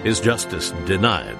is justice denied.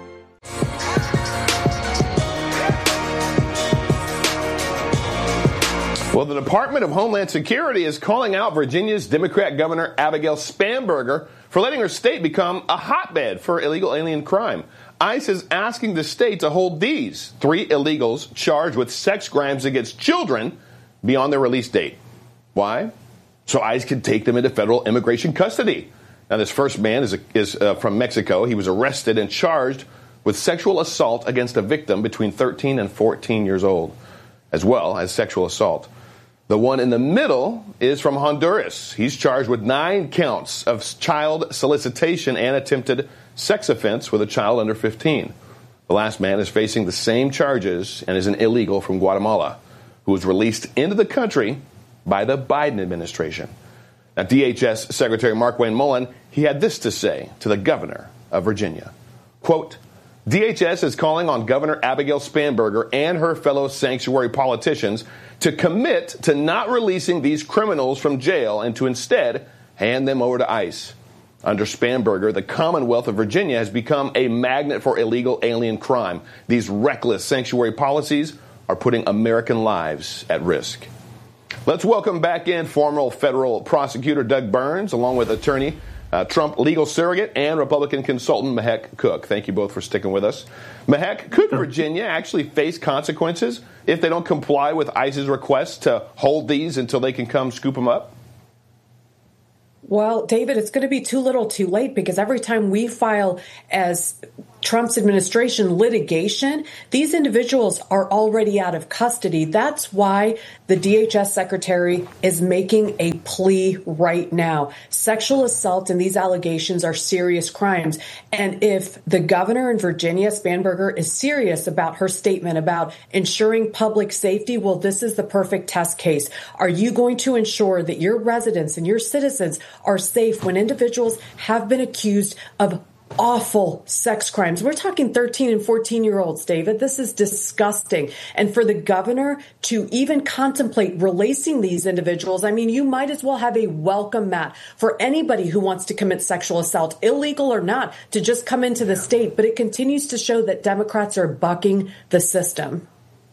Well, the Department of Homeland Security is calling out Virginia's Democrat Governor Abigail Spanberger for letting her state become a hotbed for illegal alien crime. ICE is asking the state to hold these 3 illegals charged with sex crimes against children beyond their release date. Why? So ICE can take them into federal immigration custody. Now, this first man is from Mexico. He was arrested and charged with sexual assault against a victim between 13 and 14 years old, as well as sexual assault. The one in the middle is from Honduras. He's charged with 9 counts of child solicitation and attempted sex offense with a child under 15. The last man is facing the same charges and is an illegal from Guatemala who was released into the country by the Biden administration. Now, DHS Secretary Markwayne Mullin, he had this to say to the governor of Virginia. Quote, DHS is calling on Governor Abigail Spanberger and her fellow sanctuary politicians to commit to not releasing these criminals from jail and to instead hand them over to ICE. Under Spanberger, the Commonwealth of Virginia has become a magnet for illegal alien crime. These reckless sanctuary policies are putting American lives at risk. Let's welcome back in former federal prosecutor Doug Burns, along with attorney Trump legal surrogate and Republican consultant Mehek Cook. Thank you both for sticking with us. Mehek, could Virginia actually face consequences if they don't comply with ICE's request to hold these until they can come scoop them up? Well, David, it's going to be too little too late, because every time we file as Trump's administration litigation, these individuals are already out of custody. That's why the DHS secretary is making a plea right now. Sexual assault and these allegations are serious crimes. And if the governor in Virginia, Spanberger, is serious about her statement about ensuring public safety, well, this is the perfect test case. Are you going to ensure that your residents and your citizens are safe when individuals have been accused of awful sex crimes? We're talking 13 and 14-year-olds, David. This is disgusting. And for the governor to even contemplate releasing these individuals, I mean, you might as well have a welcome mat for anybody who wants to commit sexual assault, illegal or not, to just come into the state. But it continues to show that Democrats are bucking the system.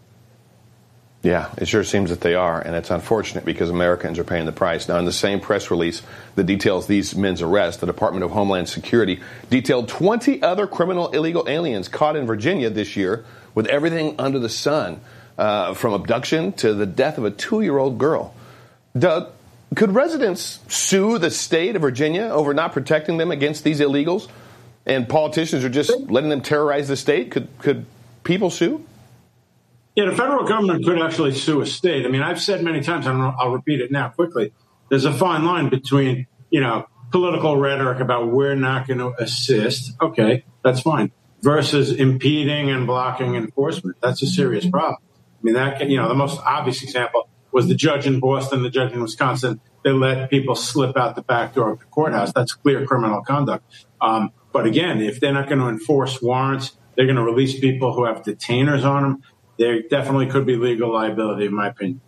Yeah, it sure seems that they are, and it's unfortunate because Americans are paying the price. Now, in the same press release that details these men's arrest, the Department of Homeland Security detailed 20 other criminal illegal aliens caught in Virginia this year with everything under the sun, from abduction to the death of a 2-year-old girl. Doug, could residents sue the state of Virginia over not protecting them against these illegals, and politicians are just letting them terrorize the state? Could people sue? Yeah, the federal government could actually sue a state. I mean, I've said many times, and I'll repeat it now quickly, there's a fine line between, political rhetoric about we're not going to assist. Okay, that's fine. Versus impeding and blocking enforcement. That's a serious problem. I mean, the most obvious example was the judge in Boston, the judge in Wisconsin. They let people slip out the back door of the courthouse. That's clear criminal conduct. But again, if they're not going to enforce warrants, they're going to release people who have detainers on them. There definitely could be legal liability, in my opinion.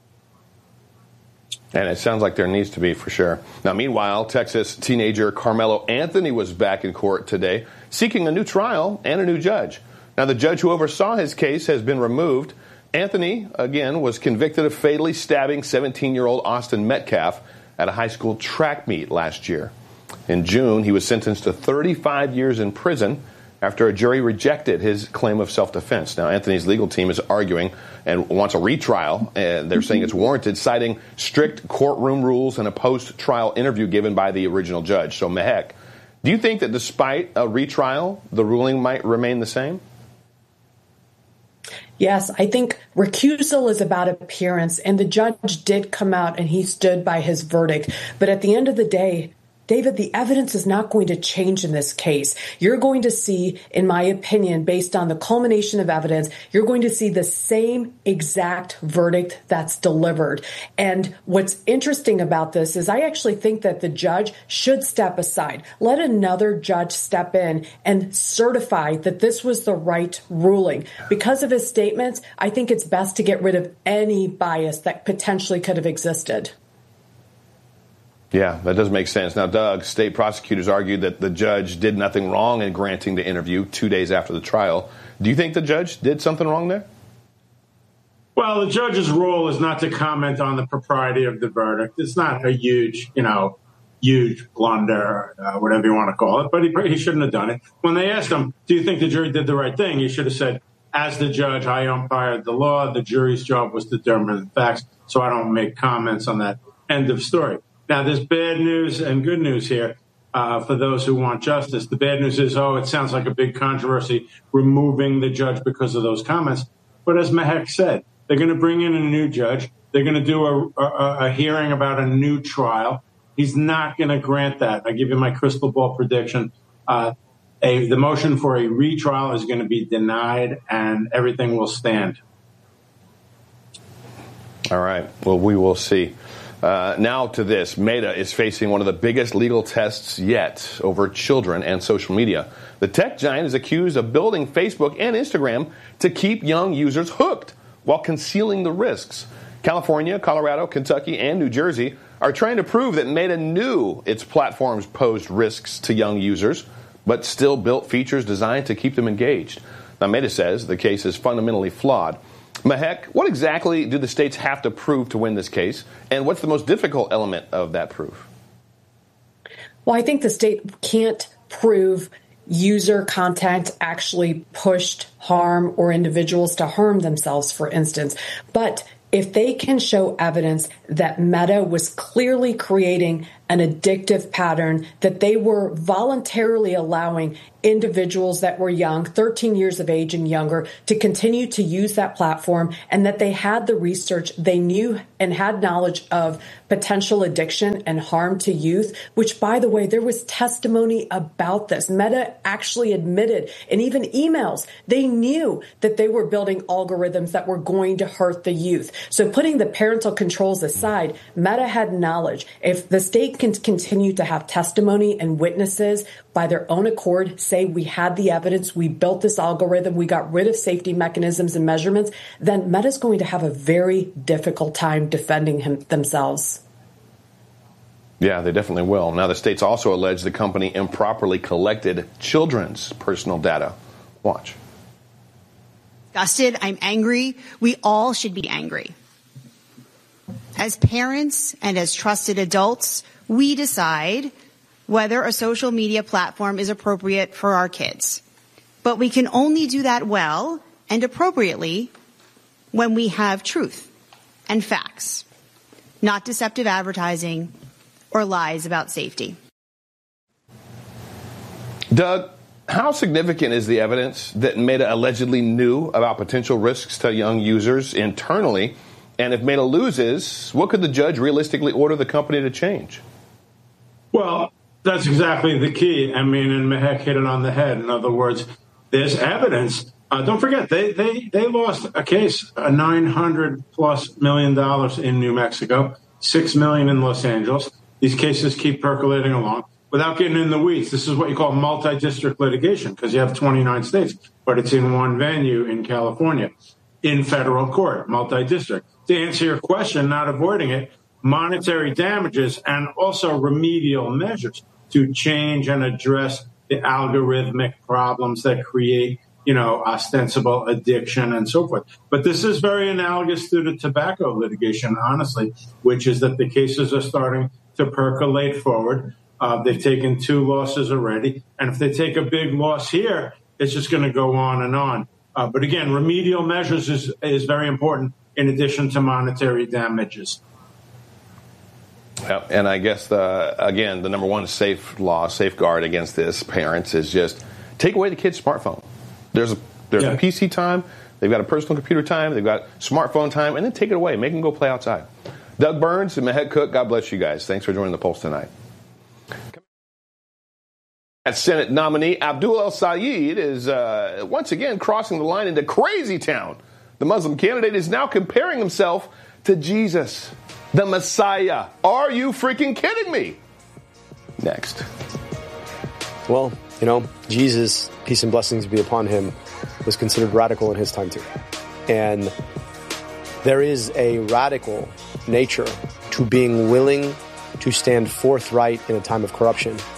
And it sounds like there needs to be, for sure. Now, meanwhile, Texas teenager Carmelo Anthony was back in court today, seeking a new trial and a new judge. Now, the judge who oversaw his case has been removed. Anthony, again, was convicted of fatally stabbing 17-year-old Austin Metcalf at a high school track meet last year. In June, he was sentenced to 35 years in prison after a jury rejected his claim of self-defense. Now, Anthony's legal team is arguing and wants a retrial, and they're saying it's warranted, citing strict courtroom rules and a post-trial interview given by the original judge. So, Mehek, do you think that despite a retrial, the ruling might remain the same? Yes, I think recusal is about appearance, and the judge did come out and he stood by his verdict. But at the end of the day, David, the evidence is not going to change in this case. You're going to see, in my opinion, based on the culmination of evidence, you're going to see the same exact verdict that's delivered. And what's interesting about this is I actually think that the judge should step aside, let another judge step in and certify that this was the right ruling. Because of his statements, I think it's best to get rid of any bias that potentially could have existed. Yeah, that does make sense. Now, Doug, state prosecutors argued that the judge did nothing wrong in granting the interview 2 days after the trial. Do you think the judge did something wrong there? Well, the judge's role is not to comment on the propriety of the verdict. It's not a huge blunder, whatever you want to call it, but he shouldn't have done it. When they asked him, do you think the jury did the right thing? He should have said, as the judge, I umpired the law. The jury's job was to determine the facts, so I don't make comments on that. End of story. Now, there's bad news and good news here for those who want justice. The bad news is, it sounds like a big controversy removing the judge because of those comments. But as Mehek said, they're going to bring in a new judge. They're going to do a hearing about a new trial. He's not going to grant that. I give you my crystal ball prediction. The motion for a retrial is going to be denied, and everything will stand. All right. Well, we will see. Now to this. Meta is facing one of the biggest legal tests yet over children and social media. The tech giant is accused of building Facebook and Instagram to keep young users hooked while concealing the risks. California, Colorado, Kentucky, and New Jersey are trying to prove that Meta knew its platforms posed risks to young users, but still built features designed to keep them engaged. Now, Meta says the case is fundamentally flawed. Mehek, what exactly do the states have to prove to win this case, and what's the most difficult element of that proof? Well, I think the state can't prove user content actually pushed harm or individuals to harm themselves, for instance. But if they can show evidence that Meta was clearly creating an addictive pattern, that they were voluntarily allowing individuals that were young, 13 years of age and younger, to continue to use that platform, and that they had the research, they knew and had knowledge of potential addiction and harm to youth, which, by the way, there was testimony about this. Meta actually admitted, and even emails, they knew that they were building algorithms that were going to hurt the youth. So putting the parental controls aside, Meta had knowledge. If the state can continue to have testimony and witnesses by their own accord say we had the evidence, we built this algorithm, we got rid of safety mechanisms and measurements, then Meta's going to have a very difficult time defending themselves. Yeah, they definitely will. Now, the states also allege the company improperly collected children's personal data. Watch. Disgusted. I'm angry. We all should be angry. As parents and as trusted adults, we decide whether a social media platform is appropriate for our kids. But we can only do that well and appropriately when we have truth and facts, not deceptive advertising or lies about safety. Doug, how significant is the evidence that Meta allegedly knew about potential risks to young users internally? And if Meta loses, what could the judge realistically order the company to change? Well, that's exactly the key. I mean, and Mehek hit it on the head. In other words, there's evidence. Don't forget, they lost a case, $900+ million in New Mexico, $6 million in Los Angeles. These cases keep percolating along. Without getting in the weeds, this is what you call multi-district litigation, because you have 29 states, but it's in one venue in California, in federal court, multi-district. To answer your question, not avoiding it, monetary damages and also remedial measures to change and address the algorithmic problems that create, ostensible addiction and so forth. But this is very analogous to the tobacco litigation, honestly, which is that the cases are starting to percolate forward. They've taken 2 losses already. And if they take a big loss here, it's just going to go on and on. But again, remedial measures is very important in addition to monetary damages. Yeah, and I guess, the number one safeguard against this, parents, is just take away the kid's smartphone. There's a PC time, they've got a personal computer time, they've got smartphone time, and then take it away. Make them go play outside. Doug Burns and Mehek Cook, God bless you guys. Thanks for joining the Pulse tonight. Senate nominee Abdul El-Sayed is once again crossing the line into crazy town. The Muslim candidate is now comparing himself to Jesus, the Messiah. Are you freaking kidding me? Next. Well, Jesus, peace and blessings be upon him, was considered radical in his time too. And there is a radical nature to being willing to stand forthright in a time of corruption.